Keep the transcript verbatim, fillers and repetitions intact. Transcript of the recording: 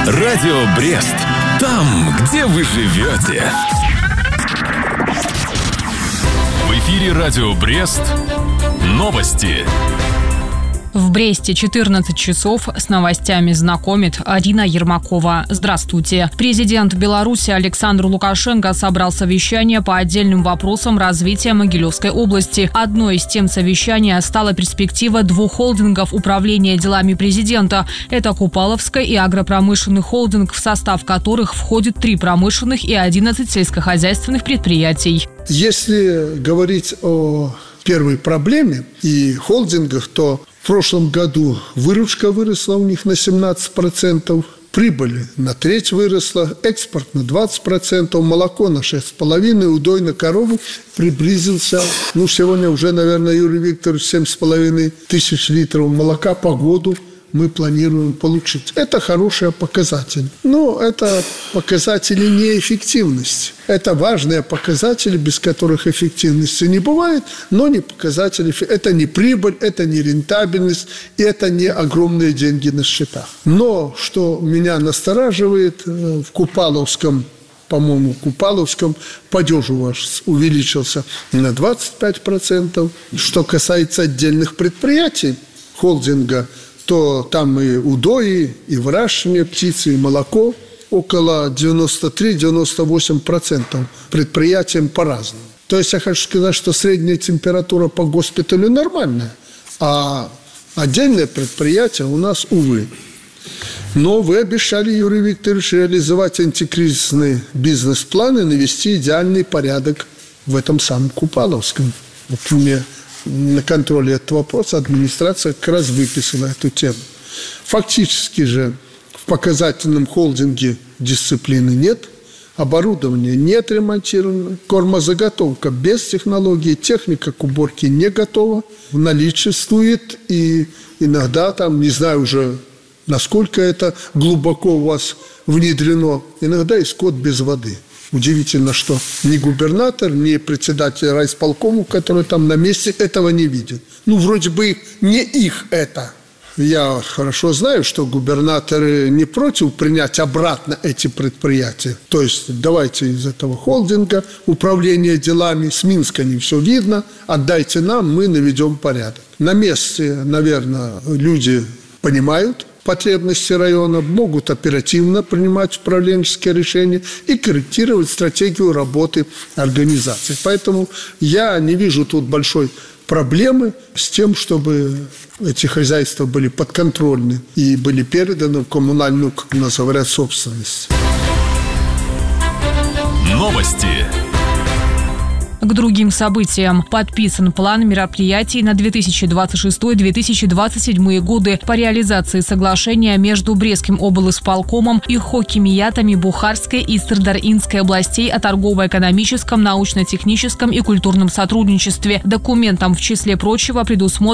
Радио Брест. Там, где вы живете. В эфире Радио Брест. Новости. В Бресте четырнадцать часов с новостями знакомит Арина Ермакова. Здравствуйте. Президент Беларуси Александр Лукашенко собрал совещание по отдельным вопросам развития Могилевской области. Одной из тем совещания стала перспектива двух холдингов управления делами президента. Это Купаловская и агропромышленный холдинг, в состав которых входит три промышленных и одиннадцать сельскохозяйственных предприятий. Если говорить о первой проблеме и холдингах, то в прошлом году выручка выросла у них на семнадцать процентов, прибыль на треть выросла, экспорт на двадцать процентов, молоко на шесть с половиной, удой на корову приблизился. Ну, сегодня уже, наверное, Юрий Викторович, семь с половиной тысяч литров молока по году мы планируем получить. Это хороший показатель. Но это показатели неэффективности. Это важные показатели, без которых эффективности не бывает, но не показатели. Это не прибыль, это не рентабельность, и это не огромные деньги на счетах. Но что меня настораживает, в Купаловском, по-моему, в Купаловском падеж у вас увеличился на двадцать пять процентов. Что касается отдельных предприятий холдинга, то там и удои, и выращивание птицы, и молоко около девяносто три - девяносто восемь процентов предприятиям по-разному. То есть я хочу сказать, что средняя температура по госпиталю нормальная, а отдельные предприятия у нас, увы. Но вы обещали, Юрий Викторович, реализовать антикризисный бизнес-план и навести идеальный порядок в этом самом Купаловском. Вот мне на контроле этого вопроса администрация как раз выписала эту тему. Фактически же в показательном холдинге дисциплины нет, оборудование не отремонтировано, кормозаготовка без технологии, техника к уборке не готова, в наличии существует, и иногда там, не знаю уже, насколько это глубоко у вас внедрено, иногда и скот без воды. Удивительно, что ни губернатор, ни председатель райисполкома, который там на месте, этого не видит. Ну, вроде бы не их это. Я хорошо знаю, что губернаторы не против принять обратно эти предприятия. То есть давайте из этого холдинга управление делами, с Минска не все видно, отдайте нам, мы наведем порядок. На месте, наверное, люди понимают потребности района, могут оперативно принимать управленческие решения и корректировать стратегию работы организации. Поэтому я не вижу тут большой проблемы с тем, чтобы эти хозяйства были подконтрольны и были переданы в коммунальную, как у нас говорят, собственность. Новости. К другим событиям. Подписан план мероприятий на две тысячи двадцать шестой - две тысячи двадцать седьмой годы по реализации соглашения между Брестским облисполкомом и хоккемиятами Бухарской и Сырдарьинской областей о торгово-экономическом, научно-техническом и культурном сотрудничестве. Документом, в числе прочего, предусмотрено